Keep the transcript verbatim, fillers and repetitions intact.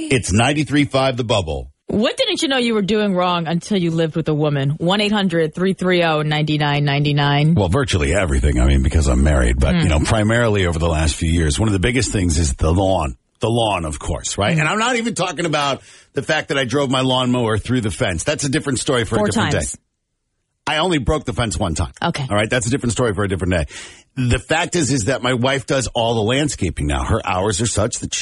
It's ninety-three point five The Bubble. What didn't you know you were doing wrong until you lived with a woman? one eight hundred three three zero nine nine nine nine. Well, virtually everything. I mean, because I'm married. But, mm. you know, primarily over the last few years, one of the biggest things is the lawn. The lawn, of course, right? Mm. And I'm not even talking about the fact that I drove my lawnmower through the fence. That's a different story for Four a different times. day. I only broke the fence one time. Okay. All right. That's a different story for a different day. The fact is, is that my wife does all the landscaping now. Her hours are such that